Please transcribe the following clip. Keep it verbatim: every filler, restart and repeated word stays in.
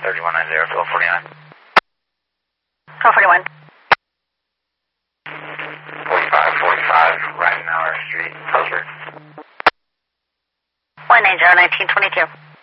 thirty-one ninety, twelve forty-nine. twelve forty-one. forty-five forty-five, Ridenauer Street, Hillsburg. one nine zero, nineteen twenty-two.